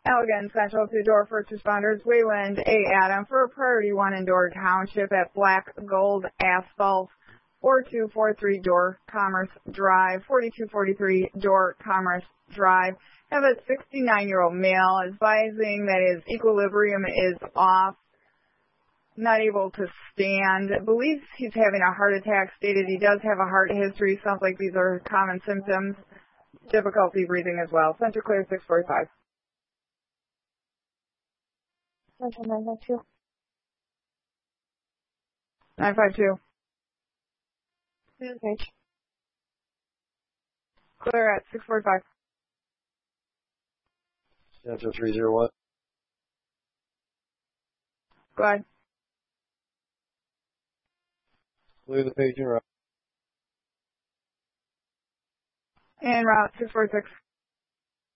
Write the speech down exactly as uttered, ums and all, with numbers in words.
Allegan Central to Door First Responders, Wayland A. Adam for Priority one in Door Township at Black Gold Asphalt, four two four three Door Commerce Drive, forty-two forty-three Door Commerce Drive. Have a sixty-nine-year-old male advising that his equilibrium is off, not able to stand, believes he's having a heart attack, stated he does have a heart history. Sounds like these are common symptoms. Difficulty breathing as well. Center clear six forty-five. Central nine five two. nine five two. Page. Clear at six forty-five. Central three zero one. Go ahead. Clear the page and route. And route six forty-six.